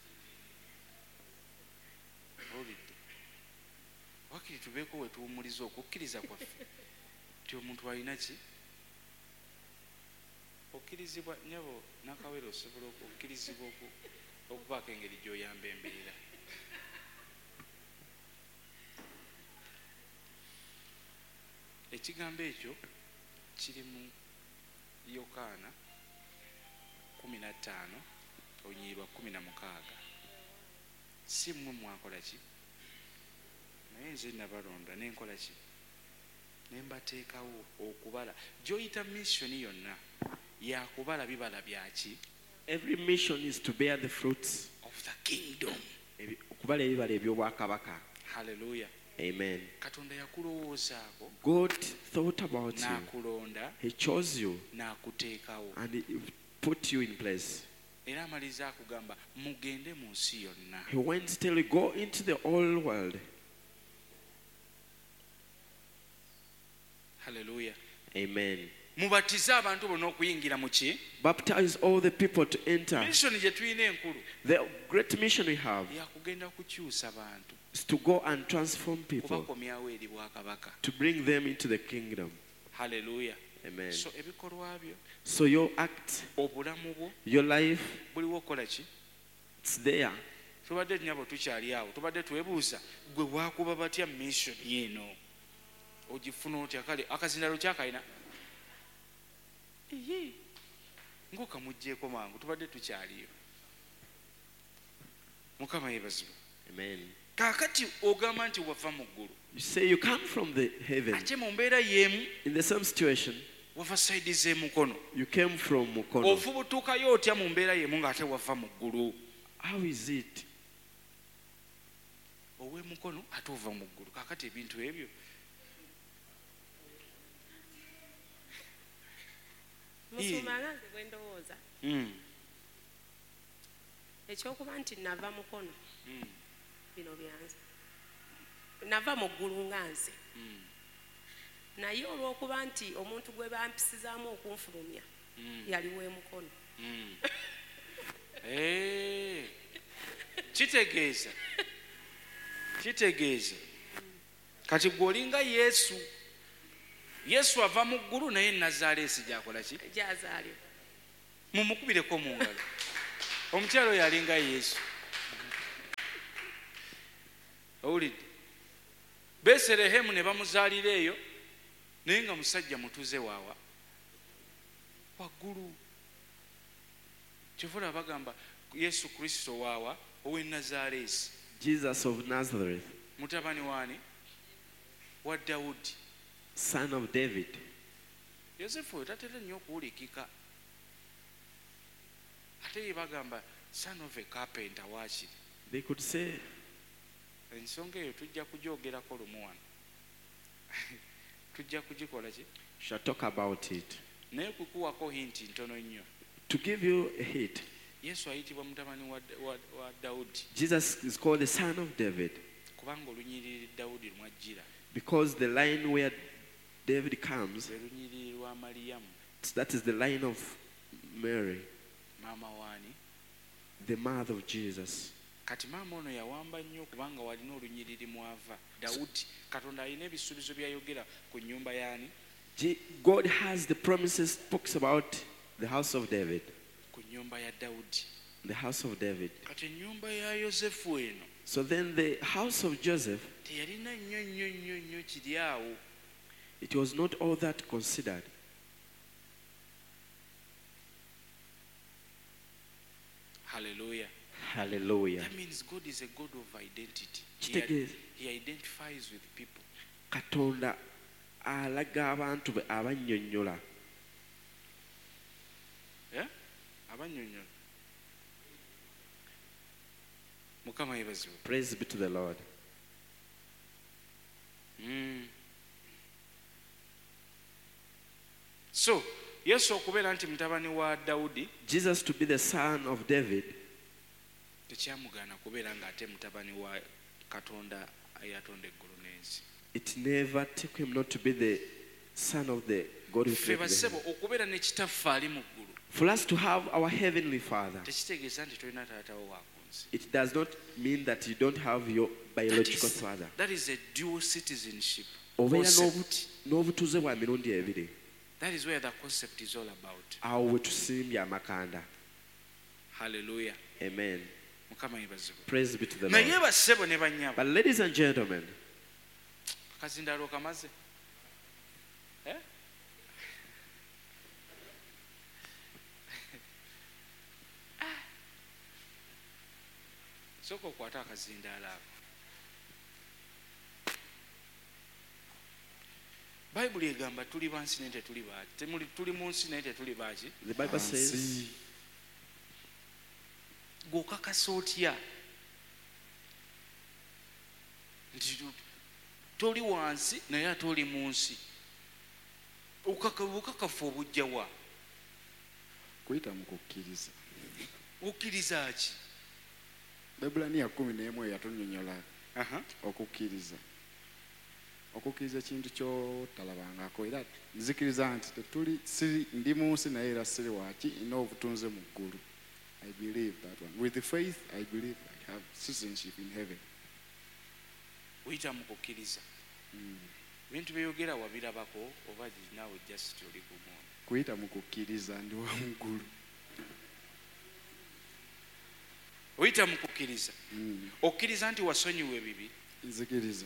olidde wakiri tubeeko we tuwumuliza okukkiriza kwaffe nti omuntu alina ki okkirizibwa nyabo nakawere osobola okukkirizibwa oku- okubaako engeri gy'oyamba embeera ekigambo ekyo kiri mu yokaana kumi na ttaano olunyiriri lwa kumi na mukaaga si mmwe mwakola ki naye nze nabalonda nenkola ki ne mbateekawo okubala gy'oyita missioni yonna yakubala bibala byaki Every mission is to bear the fruits. of the kingdom. Ebi- okubala ebibala eby'obwakabaka. Hallelujah. Amen. katonda yakulowoozaako God thought about you. n'akulonda He chose you n'akuteekawo and he put you in place. era amaliza akugamba mugende mu nsi yonna He went till you go into the whole world. Hallelujah. Amen. mubatize abantu bonna okuyingira mu ki Baptize all the people to enter. missioni gye tulina enkulu The great mission we have yakugenda kukyusa bantu is to go and transform people, kubakomyawo eri bwakabaka. to bring them into the kingdom. Hallelujah. Amen. So ebikolwa byo So your act, obulamu bwo your life, buliwo okukola ki it's there. tubadde nyabo tukyali awo tubadde twebuuza gwe wakuba batya missioni eno ogifuna otya kale akazindalo kyakalina iye ngaokamugjeeko mangu tubadde tukyaliyo mukama yebazibwa Amen. kaakati ogamba nti wava mu ggulu You say you come from the heaven. ate mu mbeera y'emu In the same situation, wava sayidi z'emukono you came from Mukono. ofubutuukayo otya mu mbeera y'emu ng'ate wava mu ggulu How is it? ow'emukono ate ova mu ggulu kaakati ebintu ebyo musumba nga nze bwe ndowooza Mm, ekyokuba nti nava mukono mm, bino byanze nava mu ggulu nga nze mm, naye olw'okuba nti omuntu gwe bampisizaamu okunfulumya mm, yaliwo emukono. mm. Eh, kitegeeza kitegeeza kati gwe olinga yesu yesu ava mu ggulu naye nazaaleesi gyakola ki gyazaalibwa. mumukubireko mu ngalo omukyalo oyo alinga yesu. owulidde beserehemu ne bamuzaalira eyo naye nga musajja mutuze waawa waggulu. kyovula bagamba yesu kristo waawa ow'e nazaaleesi, Jesus of Nazareth, mutabani waani wa dawudi. son of David. yosefu oyo tatera nnyo okuwulikika ate ye bagamba son of a carpenter waakiri. They could say, ensonga eyo tujja kugyogerako lumu wano tujja kugikola ki shall talk about it. naye kukuwako hinti ntono nnyo. To give you a hint, yesu ayitibwa mutabani wa, wa, wa dawudi Jesus is called the son of David kubanga olunyiriri dawudi lumwajjira because the line where David comes, lwe lunyiriri lwa maliyamu that is the line of Mary, maama waani. the mother of Jesus. kati maama ono yawamba nnyo kubanga walina olunyiriri mwava dawudi. katonda alina ebisuubizo byayogera ku nnyumba yaani Je- God has the promises, talks about the house of David, ku nnyumba ya dawudi. the house of David. kati ennyumba ya yosefu eno So then the house of Joseph, teyalina nnyo nnyo nnyo nnyo kiri awo. it was not all that considered. Hallelujah. Hallelujah. That means God is a God of identity. He, Kitegeeza. he identifies with people. Katonda alaga abantu be abannyonnyola. Yeah? Abannyonnyola. Mukama yeebazibwe. Praise be to the Lord. Mm. So, yesu okubeera nti mutabani wa dawudi Jesus to be the son of David, tekyamugaana kubeera ng'ate mutabani wa katonda eyatonda eggulu n'ensi. it never took him not to be the son of the God who ffe created the basebo heaven. okubeera ne kitaffe ali mu ggulu For us to have our heavenly Father, tekitegeeza nti tolina taatawo wa ku nsi. it does not mean that you don't have your That biological is, father. that is a dual citizenship Obeera concept. n'obu- n'obutuuze bwa mirundi ebiri. That is where the concept is all about. Awo we tusimbye amakanda. Hallelujah. Amen. Mukama yeebazibwe. Praise be to the naye Lord. bassebo ne bannyabo But ladies and gentlemen, kazindaalo kamaze. Eh? Sooka okwata akazindaalo ako. bayibuli egamba tuli bansi naye tetuli baaki Temuli- tuli mu nsi naye tetuli baaki. the Bible says, Gw'okakasa otya nti tu- toli wansi naye ate oli mu nsi? Obukaka- obukakafu obujja wa? kuyita mu kukkiriza. Okkiriza ki? Ebulaniya kumi n'emu eyo yatunnyonnyola Aha. okukkiriza. Okukkiriza ekintu kyotalabangako era nzikiriza nti tetuli siri ndi mu nsi naye era siri waaki nina obutunze mu ggulu. I believe that one. With the faith, I believe I have citizenship in heaven. Oyita mu kukkiriza. Ebintu byeyogera wabirabako oba naawe just oli ku mwoyo? Kuyita mu kukkiriza ndi wa mu ggulu. Oyita mu kukkiriza. Mm. Okkiriza nti wasonyiwa ebibi. Nzikiriza.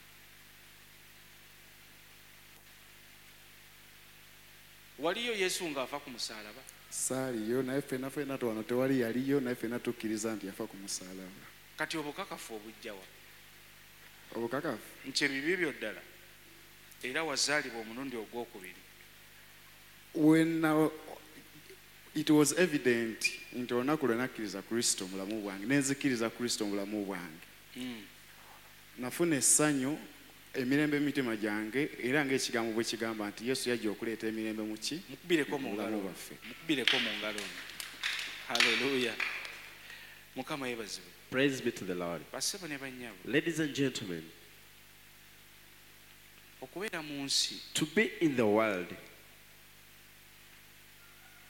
Waliyo Yesu ng'afa ku musaalaba. Saaliyo naye ffenna ffenna wano tewali yaliyo naye ffenna tukkiriza nti yafa ku musaalaba. Kati obukakafu obujja wa? Obukakafu Nti ebibi byo ddala era wazaalibwa omulundi ogwokubiri. when uh, it was evident nti olunaku lwe nakkiriza Kristo mu bulamu bwange nenzikiriza Kristo mu bulamu bwange Mm. nafuna essanyu emirembe mu mitima gyange era ng'ekigambo bwe kigamba nti Yesu yajja okuleeta emirembe mu ki Mukubireko mu bulamu ngalo. bwaffe. Mukubireko mu ngalo. Haleluya. Mukama yeebazibwe. praise be to the Lord. Bassebo ne bannyabo. Ladies and gentlemen, Okubeera mu nsi to be in the world,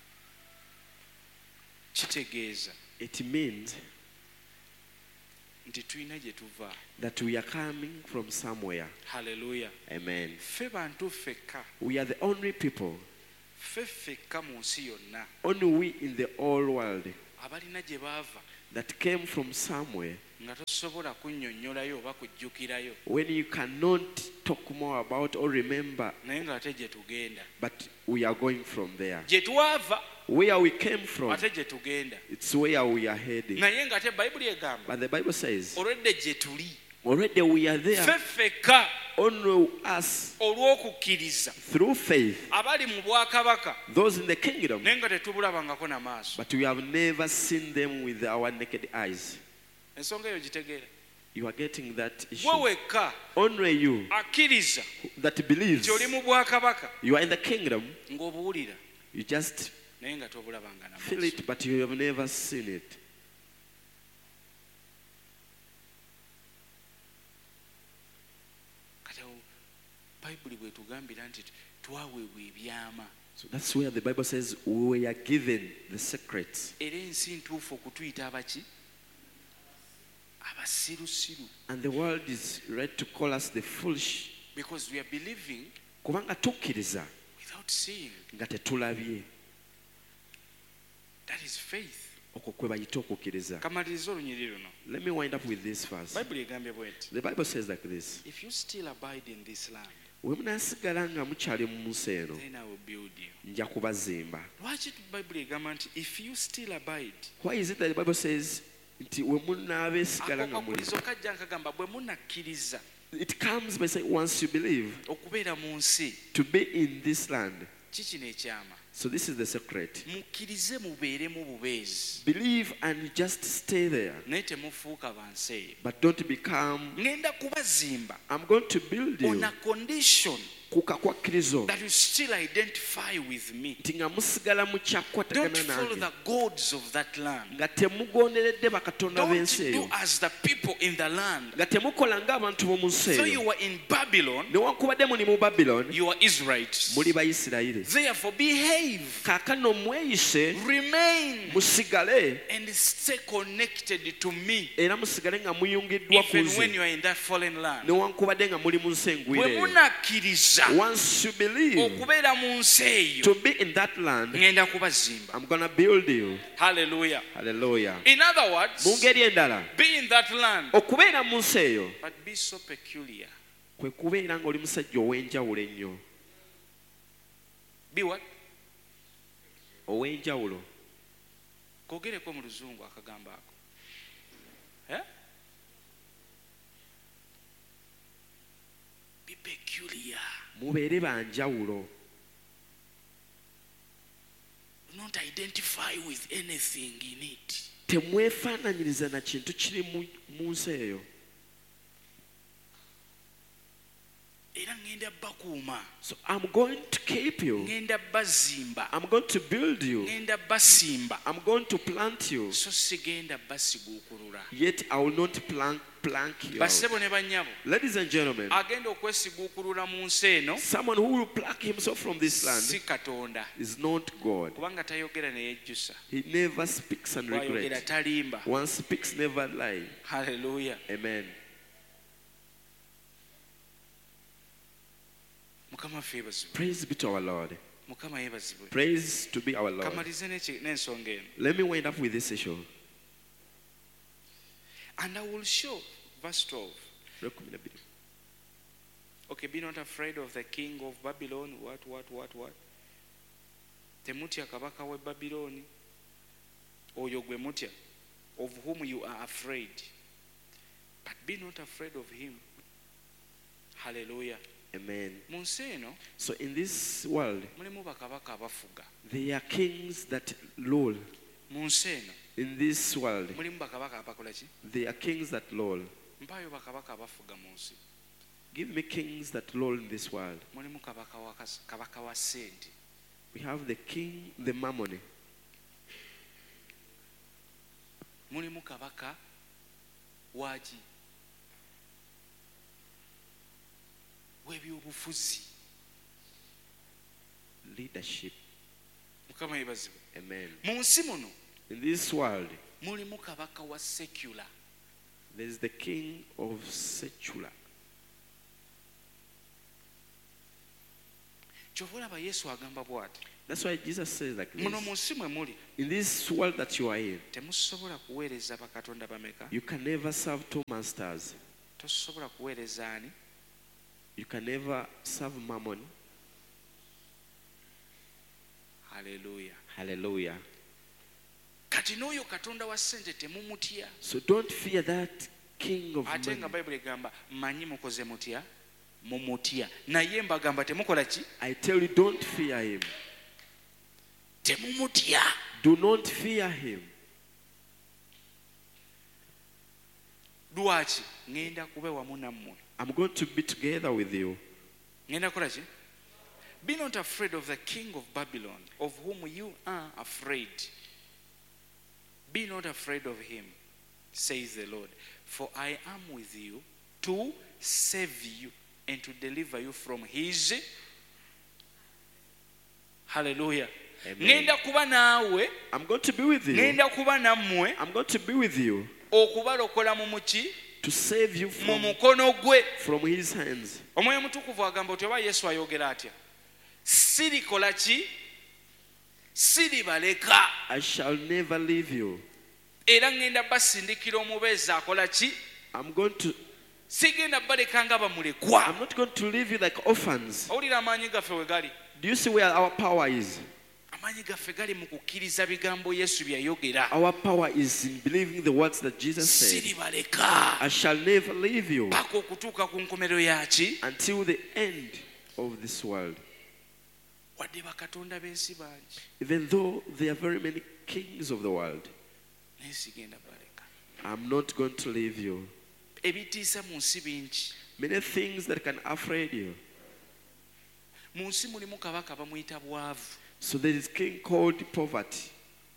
kitegeeza it means nti tulina gye tuva. that we are coming from somewhere. Haleluya. Amen. Ffe bantu ffekka. We are the only people, Ffe ffekka mu nsi yonna only we in the whole world abalina gye baava that came from somewhere nga tosobola kunnyonnyolayo oba kujjukirayo when you cannot talk more about or remember, naye ng'ate gye tugenda. but we are going from there. Gye twava Where we came from, ate gye tugenda. it's where we are heading. Naye ng'ate Bayibuli egamba But the Bible says, olwedde gye tuli already we are there, ffe ffekka only us olw'okukkiriza through faith, abali mu bwakabaka those in the kingdom, naye nga tetubulabangako na maaso. but we have never seen them with our naked eyes. Ensonga eyo gitegeera. You are getting that issue. Gwe wekka Only you akkiriza that believes nti oli mu bwakabaka you are in the kingdom, ng'obuwulira you just naye nga tobulabanga na feel maaso. it, but you have never seen it. Kati awo Bayibuli bw'etugambira nti twaweebwa ebyama So that's where the Bible says we are given the secrets. era ensi ntuufu okutuyita abaki abasirusiru And the world is ready to call us the foolish. because we are believing Kubanga tukkiriza without seeing. nga tetulabye. That is faith. Okwo kwe bayita okukkiriza. Kamaliriza olunyiri luno. Let me wind up with this verse. Bayibuli egambye bw'eti. The Bible says like this. If you still abide in this land, Bwe munaasigala nga mukyali mu nsi eno, then I will build you. nja kubazimba. Lwaki Bayibuli egamba nti if you still abide? Why is it that the Bible says nti we munaabeesigala Ako nga muli? kakulizo kajja nkagamba bwe munakkiriza It comes by saying once you believe okubeera mu nsi, to be in this land. kikino ekyama. So this is the secret. Mukkirize mubeeremu bubeezi. Believe and just stay there. Naye temufuuka bansi eyo. But don't become, Ngenda kubazimba I'm going to build on you. a condition Kuka kwakkirizo. that you still identify with me. Nti nga musigala mu Don't kyakwatagana follow nange. the gods of that land. Nga temugonderedde bakatonda Don't b'ensi do eyo. as the people in the land. Nga temukola ng'abantu b'omu nsi So eyo. you were in Babylon, Newankubadde muli mu Babylon, you are Israelites. muli Bayisirayiri. Therefore behave, Kaakano mweyise, remain, musigale, and stay connected to me. era musigale nga muyungiddwa ku Even when nze. you are in that foreign land. Newankubadde nga muli mu nsi engwire Bwe eyo. munakkiriza Once you believe okubeera mu nsi eyo, to be in that land, ngenda kubazimba. I'm gonna build you. Hallelujah. Hallelujah. In other words, Mu ngeri endala, be in that land, okubeera mu nsi eyo but be so peculiar. kwe kubeera ng'oli musajja ow'enjawulo ennyo. Be what? Ow'enjawulo. Kogereko mu luzungu akagambo ako. Eh? Be peculiar. Mubeere banjawulo. Do not identify with anything in it. Temwefaananyiriza na kintu kiri mu- mu nsi eyo. Era ngenda bakuuma, So I'm going to keep you. ngenda bazimba, I'm going to build you. ngenda basimba, I'm going to plant you. so sigenda basiguukulula. Yet I will not plank, plank you out. Bassebo ne bannyabo, Ladies and gentlemen, agenda okwesiguukulula mu nsi eno someone who will pluck himself from this land si Katonda, is not God. kubanga tayogera ne yejjusa, He never speaks and bw'ayogera regrets. talimba. One speaks, never lie. Haleluya. Amen. Mukama ffe yeebazibwe. Praise be to our Lord. Mukama yeebazibwe. Praise to be our Lord. Kamalize n'eki- n'ensonga eno. Let me wind up with this issue. And I will show, verse twelve. Okay, be not afraid of the king of Babylon. What, what, what, what? Temutya kabaka we Babyloni. Oyo gwe mutya, of whom you are afraid. But be not afraid of him. Hallelujah. Amen. Mu nsi eno So in this world, mulimu bakabaka abafuga. there are kings that rule. Mu nsi eno In this world, mulimu bakabaka abakola ki? there are kings that rule. Mpaayo bakabaka abafuga mu nsi. Give me kings that rule in this world. Mulimu kabaka wa kas- kabaka wa ssente. We have the king, the mammon. Mulimu kabaka waki? W'ebyobufuzi. Leadership. Mukama yeebazibwe. Amen. Mu nsi muno In this world, mulimu kabaka wa secular. There is the king of Sechula. kyova olaba yesu agamba bw'ati That's why Jesus says like muno mu this. nsi mwe muli In this world that you are in, temusobola kuweereza bakatonda bameka you can never serve two masters. tosobola kuweereza ani You can never serve mammon. haleluya Hallelujah. kati n'oyo katonda wa ssente temumutya So don't fear that king of ate nga money. bayibuli egamba manyi mukoze mutya mumutya naye mbagamba temukola ki I tell you, don't fear him. temumutya Do not fear him. lwaki ŋŋenda kuba wamu nammwe I'm going to be together with you. ŋŋenda kukola ki be not afraid of the king of Babylon of whom you are afraid. Be not afraid of him, says the Lord, for I am with you to save you and to deliver you from his. Hallelujah. Amen. ŋŋenda kuba naawe I'm going to be with you. ŋŋenda kuba nammwe I'm going to be with you okubalokola mu muki to save you mu from, mukono gwe. from his hands. Omwoyo mutukuvu agamba oti oba yesu ayogera atya sirikola ki siribaleka I shall never leave you. era ŋŋenda basindikira omubeezi akola ki I'm going to, sigenda baleka nga bamulekwa. I'm not going to leave you like orphans. owulira amaanyi gaffe we gali Do you see where our power is? amaanyi gaffe gali mu kukkiriza bigambo yesu bye yayogera Our power is in believing the words that Jesus said. siribaleka I shall never leave you paka okutuuka ku nkomerero yaki until the end of this world. wadde bakatonda b'ensi bangi Even though there are very many kings of the world, naye sigenda baleka. I'm not going to leave you. ebitiisa mu nsi bingi. Many things that can afraid you. Mu nsi mulimu kabaka bamuyita bwavu. So there is king called poverty.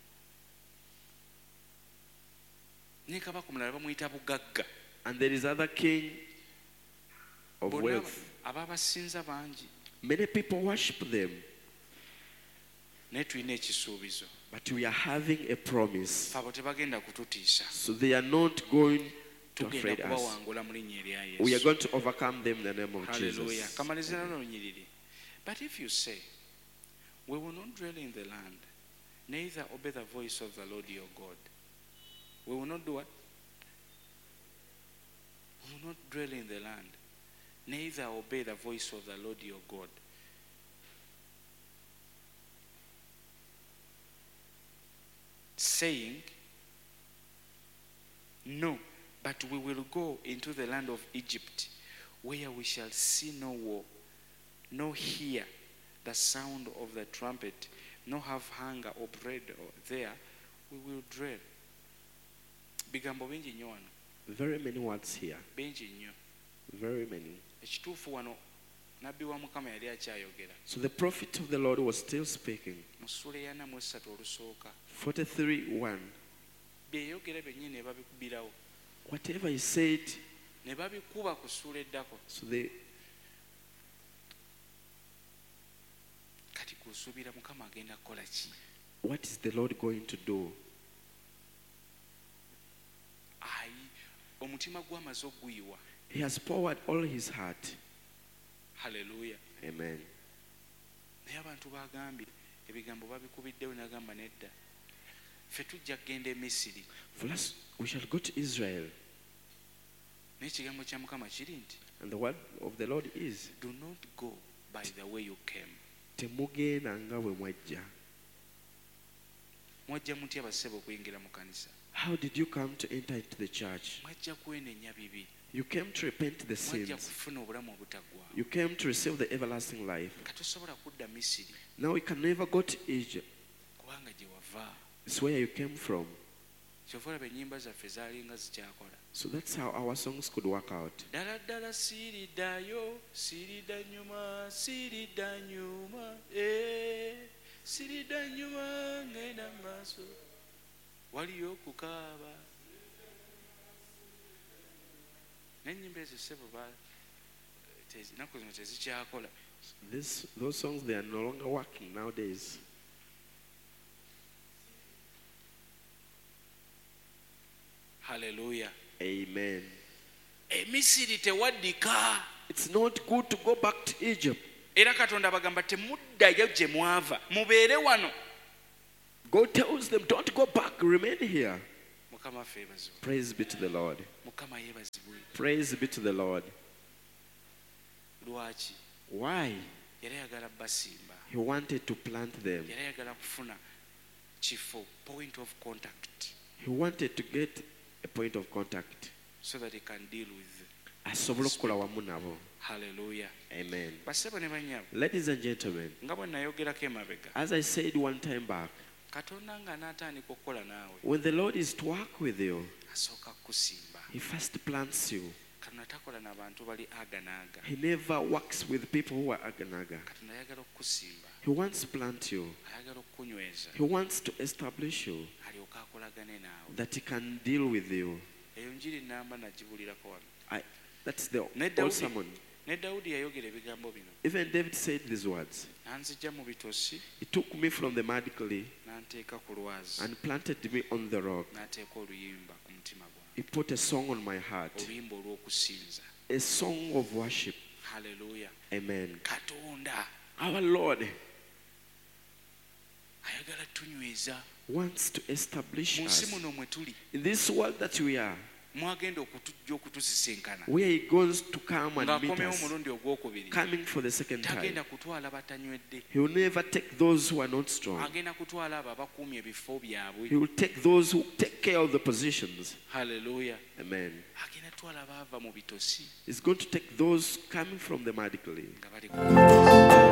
Ne kabaka omulala bamuyita bugagga. And there is other king of Bonna wealth. abaabasinza bangi. Many people worship them. Naye tulina ekisuubizo. But we are having a promise. Abo tebagenda kututiisa. So they are not going to Tugenda afraid us. kubawangula mu linnya erya We are Yesu. going to overcome them in the name of Hallelujah. Jesus. Kamalizira n'olunyiriri. But if you say, we will not dwell in the land, neither obey the voice of the Lord your God. We will not do what? We will not dwell in the land, neither obey the voice of the Lord your God. Saying, no, but we will go into the land of Egypt, where we shall see no war, no hear the sound of the trumpet, no have hunger or bread there, we will dwell. Bigambo bingi nnyo wano, Very many words here. bingi nnyo. Very many. Ekituufu wano nabbi wa Mukama yali akyayogera. So the prophet of the Lord was still speaking. Mu ssula eyana mu esatu olusooka. forty-three one. Bye yayogera byennyini ne babikubirawo. Whatever he said, Ne babikuba ku ssula eddako. so they, Kati kusuubira Mukama agenda kukola ki? what is the Lord going to do? Ayi, omutima gw'amaze oguyiwa. He has poured all his heart. Haleluya. Amen. Naye abantu bagambye ebigambo babikubiddewo n'agamba nedda. Ffe tujja kgenda e Misiri. For us, we shall go to Israel. Naye ekigambo kya Mukama kiri nti, And the word of the Lord is, do not go by the way you came. temugenda nga bwe mwajja. Mwajja mutya bassebo okuyingira mu kanisa? How did you come to enter into the church? Mwajja kwenenya bibi. You came to repent the Mwajja sins. kufuna obulamu obutaggwaawo. You came to receive the everlasting life. Katosobola kudda Misiri Now we can never go to Egypt. kubanga gye wava. It's where you came from. Kyova olaba ennyimba zaffe zaalinga zikyakola. So that's how our songs could work out. Ddala ddala siiriddayo, siiridda nnyuma, siiridda nnyuma, eh, siiridda nnyuma ngenda mu maaso. Waliyo okukaaba. N'ennyimba ezo ssebo ba tezi- ennaku zino tezikyakola. This, those songs, they are no longer working nowadays. Haleluya. Amen. emisiri tewaddika. It's not good to go back to Egypt. Era Katonda bagamba temuddayo gye mwava, mubeere wano. God tells them, don't go back, remain here. Mukama ffe yeebazibwe. Praise be to the Lord. Mukama yeebazibwe. Praise be to the Lord. Lwaki? Why? Yali ayagala basimba. He wanted to plant them. Yali ayagala kufuna kifo, point of contact, He wanted to get a point of contact. so that he can deal with. Asobole okukola wamu nabo. Hallelujah. Amen. Bassebo ne bannyabo, Ladies and gentlemen, nga bwe nayogerako emabega, as I said one time back, Katonda nga n'atandika okukola naawe, when the Lord is to work with you, asooka kukusimba. He first plants you. Katonda takola n'abantu bali aga n'aga. He never works with people who are aganaga. Katonda ayagala okukusimba, He wants to plant you. ayagala okukunyweza, He wants to establish you, alyoke akolagane naawe. that He can deal with you. Eyo njiri namba nagibulirako wano. I, that's the Ne old Dawudi, sermon. ne Dawudi yayogera ebigambo bino, Even David said these words. n'anzigya mu bitosi, He took me from the mud clay n'anteeka ku lwazi, and planted me on the rock. n'ateeka oluyimba ku mutima gwange, He put a song on my heart, oluyimba olw'okusinza. a song of worship. Hallelujah. Amen. Katonda Our Lord ayagala tunyweza wants to establish mu nsi us muno mwe tuli, in this world that we are, mwagenda okutujja okutusisinkana, where He goes to come and meet ng'akomyewo us, omulundi ogwokubiri. coming for the second time. Tagenda kutwala batanywedde, He will never take those who are not strong. agenda kutwala abo abakuumye ebifo byabwe. He will take those who take care of the positions. Hallelujah. Amen. Agenda twala baava mu bitosi He's going to take those coming from the mud clay. nga bali ku